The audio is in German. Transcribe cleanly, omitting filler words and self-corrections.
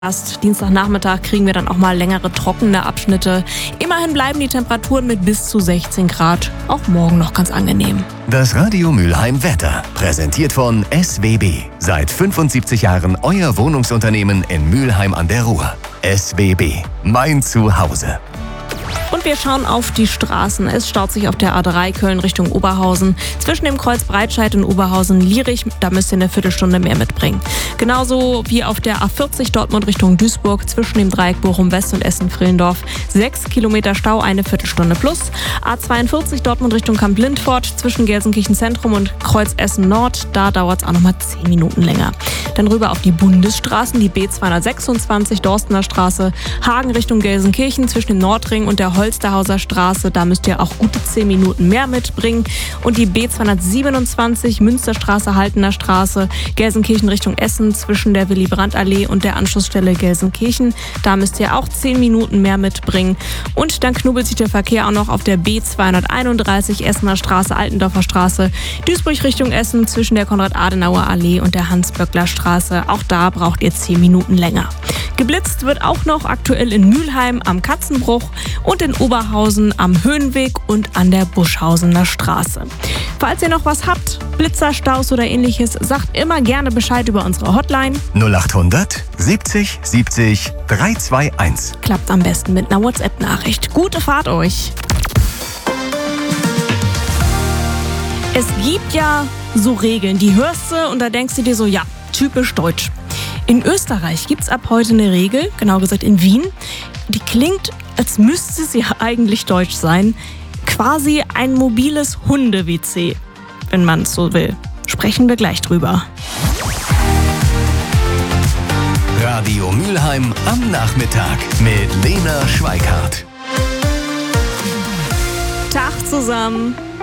Erst Dienstagnachmittag kriegen wir dann auch mal längere trockene Abschnitte. Immerhin bleiben die Temperaturen mit bis zu 16 Grad auch morgen noch ganz angenehm. Das Radio Mülheim Wetter, präsentiert von SWB. Seit 75 Jahren euer Wohnungsunternehmen in Mülheim an der Ruhr. SWB, mein Zuhause. Und wir schauen auf die Straßen. Es staut sich auf der A3 Köln Richtung Oberhausen. Zwischen dem Kreuz Breitscheid und Oberhausen-Lierich, da müsst ihr eine Viertelstunde mehr mitbringen. Genauso wie auf der A40 Dortmund Richtung Duisburg zwischen dem Dreieck Bochum-West und Essen-Vrillendorf. 6 Kilometer Stau, eine Viertelstunde plus. A42 Dortmund Richtung Kamp-Lindfort zwischen Gelsenkirchen Zentrum und Kreuz Essen Nord. Da dauert es auch nochmal 10 Minuten länger. Dann rüber auf die Bundesstraßen, die B226 Dorstener Straße, Hagen Richtung Gelsenkirchen zwischen dem Nordring und der Holsterhauser Straße. Da müsst ihr auch gute 10 Minuten mehr mitbringen. Und die B227 Münsterstraße, Haltener Straße, Gelsenkirchen Richtung Essen zwischen der Willy-Brandt-Allee und der Anschlussstelle Gelsenkirchen. Da müsst ihr auch 10 Minuten mehr mitbringen. Und dann knubbelt sich der Verkehr auch noch auf der B231 Essener Straße, Altendorfer Straße, Duisburg Richtung Essen zwischen der Konrad-Adenauer-Allee und der Hans-Böckler-Straße. Auch da braucht ihr 10 Minuten länger. Geblitzt wird auch noch aktuell in Mülheim am Katzenbruch und in Oberhausen am Höhenweg und an der Buschhausener Straße. Falls ihr noch was habt, Blitzer, Staus oder ähnliches, sagt immer gerne Bescheid über unsere Hotline 0800 70 70 321. Klappt am besten mit einer WhatsApp-Nachricht. Gute Fahrt euch! Es gibt ja so Regeln, die hörst du und da denkst du dir so, ja, typisch deutsch. In Österreich gibt es ab heute eine Regel, genau gesagt in Wien, die klingt, als müsste sie eigentlich deutsch sein. Quasi ein mobiles Hunde-WC, wenn man es so will. Sprechen wir gleich drüber. Radio Mülheim am Nachmittag mit Lena Schweikart. Tag zusammen.